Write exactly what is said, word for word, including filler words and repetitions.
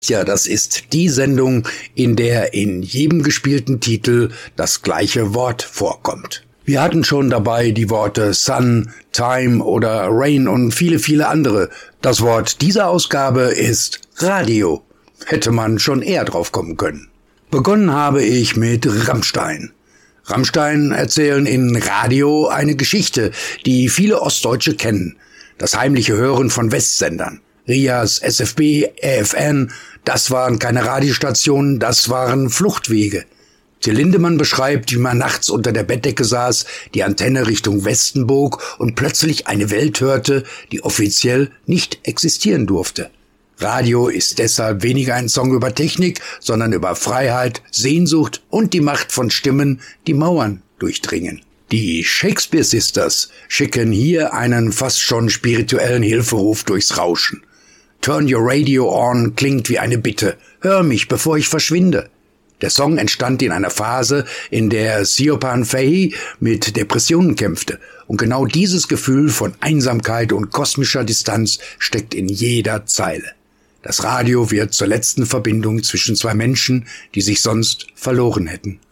Ja, das ist die Sendung, in der in jedem gespielten Titel das gleiche Wort vorkommt. Wir hatten schon dabei die Worte Sun, Time oder Rain und viele, viele andere. Das Wort dieser Ausgabe ist Radio. Hätte man schon eher drauf kommen können. Begonnen habe ich mit Rammstein. Rammstein erzählen in Radio eine Geschichte, die viele Ostdeutsche kennen. Das heimliche Hören von Westsendern. R I A S, S F B, E F N, das waren keine Radiostationen, das waren Fluchtwege. Till Lindemann beschreibt, wie man nachts unter der Bettdecke saß, die Antenne Richtung Westen bog und plötzlich eine Welt hörte, die offiziell nicht existieren durfte. Radio ist deshalb weniger ein Song über Technik, sondern über Freiheit, Sehnsucht und die Macht von Stimmen, die Mauern durchdringen. Die Shakespeare Sisters schicken hier einen fast schon spirituellen Hilferuf durchs Rauschen. Turn your radio on klingt wie eine Bitte. Hör mich, bevor ich verschwinde. Der Song entstand in einer Phase, in der Siobhan Fahey mit Depressionen kämpfte. Und genau dieses Gefühl von Einsamkeit und kosmischer Distanz steckt in jeder Zeile. Das Radio wird zur letzten Verbindung zwischen zwei Menschen, die sich sonst verloren hätten.